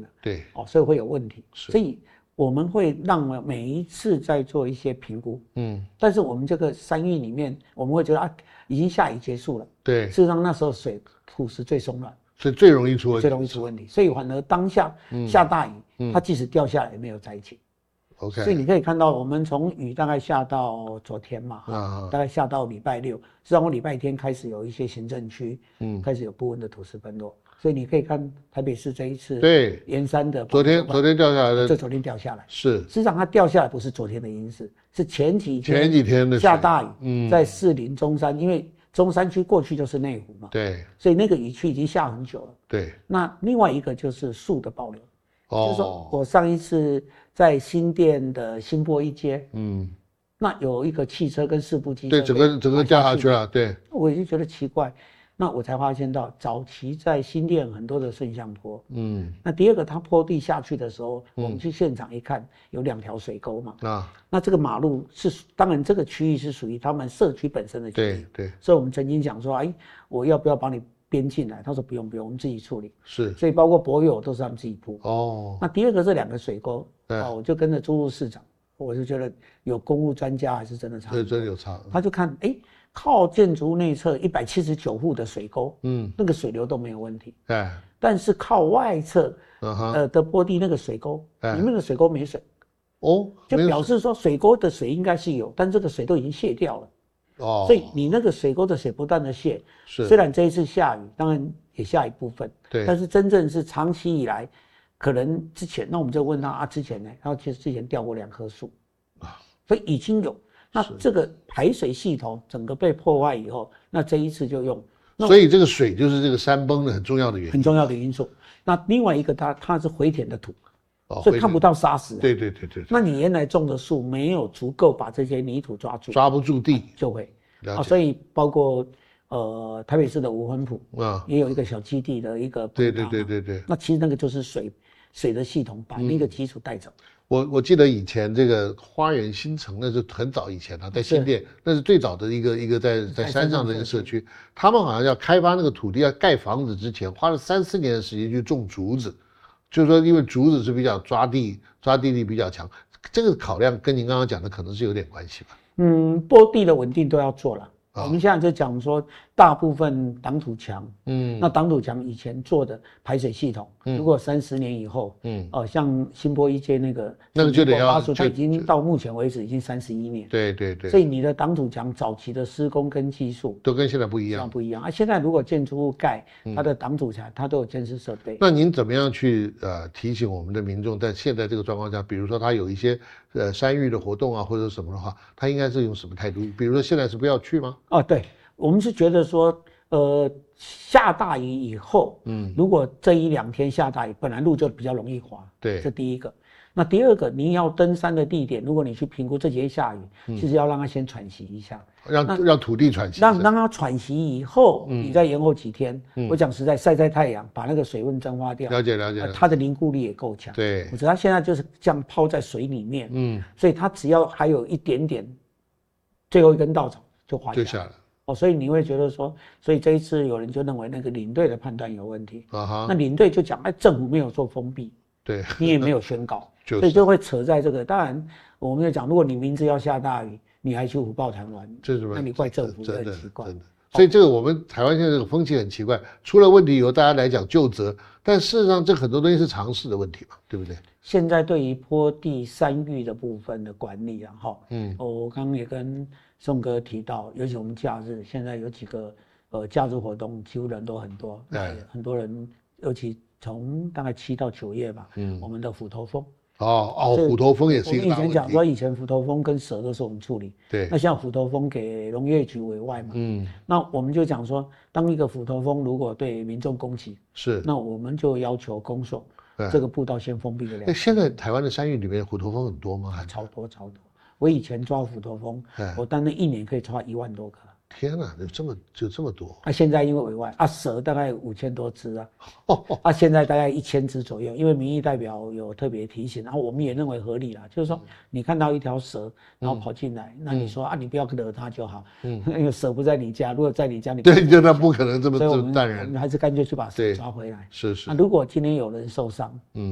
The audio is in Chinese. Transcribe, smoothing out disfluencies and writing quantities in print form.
了， 对， 所以会有问题。 是， 所以我们会让每一次在做一些评估，但是我们这个山域里面，我们会觉得已经下雨结束了， 对， 事实上那时候土是最松软， 所以最容易出问题， 最容易出问题。所以反而当下下大雨，它即使掉下来也没有灾情。 OK， 所以你可以看到，我们从雨大概下到昨天嘛，大概下到礼拜六，实际上我礼拜天开始有一些行政区，开始有部分的土石崩落，所以你可以看台北市这一次对沿山的昨天掉下来的， 就昨天掉下来， 是， 实际上它掉下来不是昨天的因素，是前几天的下大雨，在士林中山，因为中山区过去就是内湖嘛， 对， 所以那个雨区已经下很久了， 对。 那另外一个就是树的保留。就是说我上一次在新店的新波一街，那有一个汽车跟4部机车， 对，整个掉下去了，对， 我就觉得奇怪，那我才发现到早期在新店很多的顺向坡，那第二个它坡地下去的时候，我们去现场一看，有2条水沟嘛，那这个马路是当然这个区域是属于他们社区本身的区域， 对， 所以我们曾经讲说，哎，我要不要帮你编进来？他说不用，我们自己处理。 是， 所以包括柏油都是他们自己铺。那第二个这2个水沟，我就跟着朱路市长，我就觉得有公务专家还是真的差。 对，真的有差。 他就看，靠建筑物内侧179户的水沟，那个水流都没有问题。但是靠外侧，的坡地那个水沟，里面的水沟没水。就表示说水沟的水应该是有，但这个水都已经泄掉了。所以你那个水沟的水不断的泄，虽然这一次下雨，当然也下一部分，对，但是真正是长期以来，可能之前，那我们就问他之前呢，他其实之前掉过2棵树，所以已经有，那这个排水系统整个被破坏以后，那这一次就用， 所以这个水就是这个山崩的很重要的原因， 很重要的因素。那另外一个它是回填的土。所以看不到沙石。 对。 那你原来种的树没有足够把这些泥土抓住， 抓不住地就会。所以包括台北市的五分埔也有一个小基地的一个。 对。 那其实那个就是水的系统把那个基础带走。 我记得以前这个花园新城，那是很早以前了，在新店，那是最早的一个在山上的一个社区，他们好像要开发那个土地要盖房子之前，花了3-4年的时间去种竹子。就是说，因为竹子是比较抓地力比较强，这个考量跟您刚刚讲的可能是有点关系吧？ 坡地的稳定都要做了。我们现在就讲说，大部分挡土墙，那挡土墙以前做的排水系统，如果30年以后，像新波一街那个就得要， 它已经到目前为止已经31年， 对， 所以你的挡土墙早期的施工跟技术都跟现在不一样， 现在如果建筑物盖，它的挡土墙它都有监视设备。 那您怎么样去提醒我们的民众，在现在这个状况下，比如说他有一些山域的活动啊，或者什么的话，他应该是用什么态度？比如说现在是不要去吗？ 对，我们是觉得说，下大雨以后，如果这1-2天下大雨，本来路就比较容易滑， 对， 这第一个。那第二个，你要登山的地点，如果你去评估这几天下雨，其实要让它先喘息一下， 让土地喘息， 让它喘息以后，你再延后几天。我讲实在，晒太阳，把那个水分蒸发掉， 了解， 它的凝固力也够强。 对， 我觉得它现在就是这样泡在水里面，所以它只要还有一点点，最后一根稻草就滑下来。所以你会觉得说，所以这一次有人就认为那个领队的判断有问题。那领队就讲，政府没有做封闭， 对， 你也没有宣告，所以就会扯在这个。当然，我们就讲，如果你明知要下大雨，你还去虎豹潭玩，那你怪政府也很奇怪。 所以这个我们台湾现在这个风气很奇怪，出了问题以后大家来讲究责，但事实上这很多东西是常识的问题嘛，对不对？ 现在对于坡地山域的部分的管理我刚刚也跟宋哥提到，尤其我们假日，现在有几个假日活动，几乎人都很多，很多人，尤其从大概7到9月吧，我们的虎头蜂。 虎头蜂也是一个大问题。 我们以前讲说，以前虎头蜂跟蛇都是我们处理， 对。 那像虎头蜂给农业局委外嘛，那我们就讲说，当一个虎头蜂如果对民众攻击，那我们就要求公所这个步道先封闭的。 现在台湾的山域里面虎头蜂很多吗？ 超多。我以前抓虎头蜂，我单那1年可以抓1万多个。 天哪，就这么多！ 现在因为委外蛇大概5000多只现在大概1000只左右，因为民意代表有特别提醒，然后我们也认为合理啦，就是说你看到一条蛇，然后跑进来，那你说你不要惹它就好，因为蛇不在你家，如果在你家，你对，那不可能这么淡然， 我们还是干脆去把蛇抓回来。 是。 那如果今天有人受伤，